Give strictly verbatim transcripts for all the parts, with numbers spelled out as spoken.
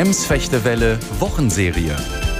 Ems-Fechtewelle Wochenserie.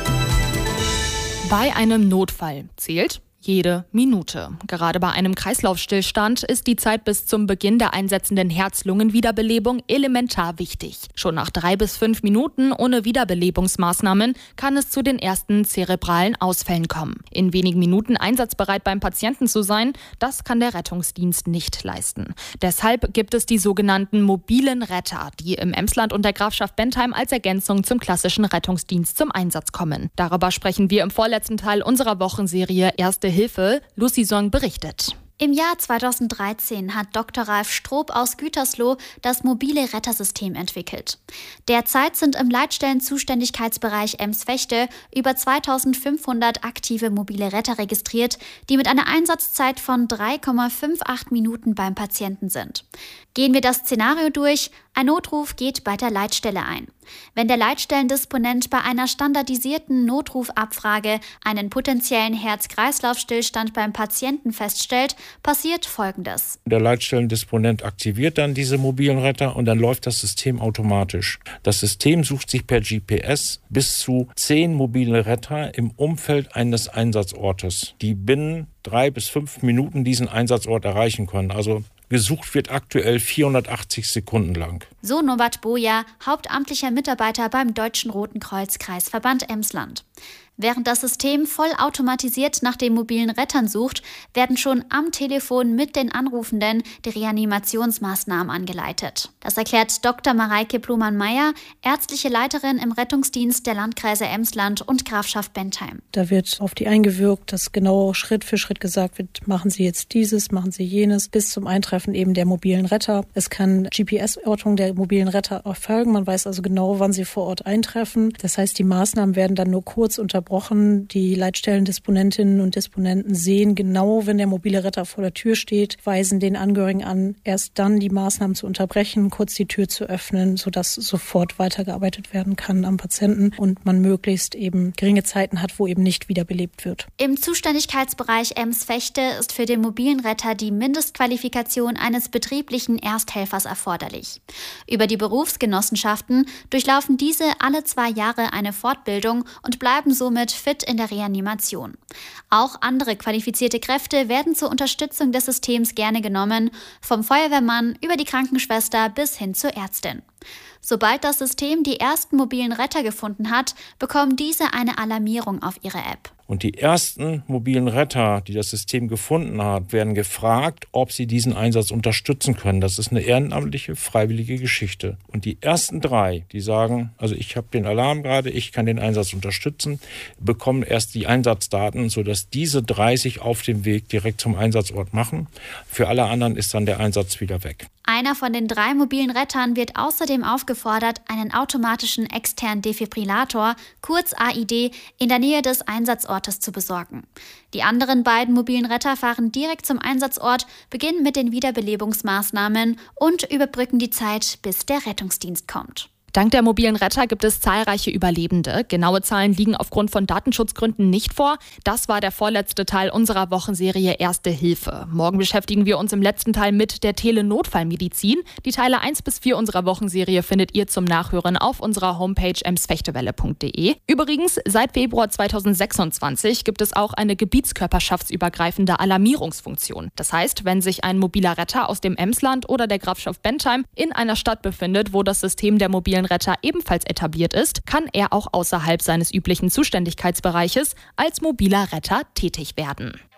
Bei einem Notfall zählt jede Minute. Gerade bei einem Kreislaufstillstand ist die Zeit bis zum Beginn der einsetzenden Herz-Lungen-Wiederbelebung elementar wichtig. Schon nach drei bis fünf Minuten ohne Wiederbelebungsmaßnahmen kann es zu den ersten zerebralen Ausfällen kommen. In wenigen Minuten einsatzbereit beim Patienten zu sein, das kann der Rettungsdienst nicht leisten. Deshalb gibt es die sogenannten mobilen Retter, die im Emsland und der Grafschaft Bentheim als Ergänzung zum klassischen Rettungsdienst zum Einsatz kommen. Darüber sprechen wir im vorletzten Teil unserer Wochenserie Erste Hilfe. Lucy Song berichtet. Im Jahr zweitausenddreizehn hat Doktor Ralf Stroop aus Gütersloh das mobile Rettersystem entwickelt. Derzeit sind im Leitstellen-Zuständigkeitsbereich Ems-Fechte über zweitausendfünfhundert aktive mobile Retter registriert, die mit einer Einsatzzeit von drei Komma achtundfünfzig Minuten beim Patienten sind. Gehen wir das Szenario durch. Ein Notruf geht bei der Leitstelle ein. Wenn der Leitstellendisponent bei einer standardisierten Notrufabfrage einen potenziellen Herz-Kreislauf-Stillstand beim Patienten feststellt, passiert Folgendes. Der Leitstellendisponent aktiviert dann diese mobilen Retter und dann läuft das System automatisch. Das System sucht sich per G P S bis zu zehn mobile Retter im Umfeld eines Einsatzortes, die binnen drei bis fünf Minuten diesen Einsatzort erreichen können. Also gesucht wird aktuell vierhundertachtzig Sekunden lang. So Norbert Boja, hauptamtlicher Mitarbeiter beim Deutschen Roten Kreuz Kreisverband Emsland. Während das System vollautomatisiert nach den mobilen Rettern sucht, werden schon am Telefon mit den Anrufenden die Reanimationsmaßnahmen angeleitet. Das erklärt Doktor Mareike Plumann-Meyer, ärztliche Leiterin im Rettungsdienst der Landkreise Emsland und Grafschaft Bentheim. Da wird auf die eingewirkt, dass genau Schritt für Schritt gesagt wird, machen Sie jetzt dieses, machen Sie jenes, bis zum Eintreffen eben der mobilen Retter. Es kann G P S-Ortung der mobilen Retter erfolgen. Man weiß also genau, wann sie vor Ort eintreffen. Das heißt, die Maßnahmen werden dann nur kurz unterbrochen. Die Leitstellendisponentinnen und Disponenten sehen genau, wenn der mobile Retter vor der Tür steht, weisen den Angehörigen an, erst dann die Maßnahmen zu unterbrechen, kurz die Tür zu öffnen, sodass sofort weitergearbeitet werden kann am Patienten und man möglichst eben geringe Zeiten hat, wo eben nicht wiederbelebt wird. Im Zuständigkeitsbereich Ems-Fechte ist für den mobilen Retter die Mindestqualifikation eines betrieblichen Ersthelfers erforderlich. Über die Berufsgenossenschaften durchlaufen diese alle zwei Jahre eine Fortbildung und bleiben somit fit in der Reanimation. Auch andere qualifizierte Kräfte werden zur Unterstützung des Systems gerne genommen, vom Feuerwehrmann über die Krankenschwester bis hin zur Ärztin. Sobald das System die ersten mobilen Retter gefunden hat, bekommen diese eine Alarmierung auf ihre App. Und die ersten mobilen Retter, die das System gefunden hat, werden gefragt, ob sie diesen Einsatz unterstützen können. Das ist eine ehrenamtliche, freiwillige Geschichte. Und die ersten drei, die sagen, also ich habe den Alarm gerade, ich kann den Einsatz unterstützen, bekommen erst die Einsatzdaten, sodass diese drei sich auf dem Weg direkt zum Einsatzort machen. Für alle anderen ist dann der Einsatz wieder weg. Einer von den drei mobilen Rettern wird außerdem aufgefordert, einen automatischen externen Defibrillator, kurz A I D, in der Nähe des Einsatzortes zu besorgen. Die anderen beiden mobilen Retter fahren direkt zum Einsatzort, beginnen mit den Wiederbelebungsmaßnahmen und überbrücken die Zeit, bis der Rettungsdienst kommt. Dank der mobilen Retter gibt es zahlreiche Überlebende. Genaue Zahlen liegen aufgrund von Datenschutzgründen nicht vor. Das war der vorletzte Teil unserer Wochenserie Erste Hilfe. Morgen beschäftigen wir uns im letzten Teil mit der Telenotfallmedizin. Die Teile eins bis vier unserer Wochenserie findet ihr zum Nachhören auf unserer Homepage emsfechtewelle punkt de. Übrigens, seit Februar zweitausendsechsundzwanzig gibt es auch eine gebietskörperschaftsübergreifende Alarmierungsfunktion. Das heißt, wenn sich ein mobiler Retter aus dem Emsland oder der Grafschaft Bentheim in einer Stadt befindet, wo das System der mobilen Retter ebenfalls etabliert ist, kann er auch außerhalb seines üblichen Zuständigkeitsbereiches als mobiler Retter tätig werden.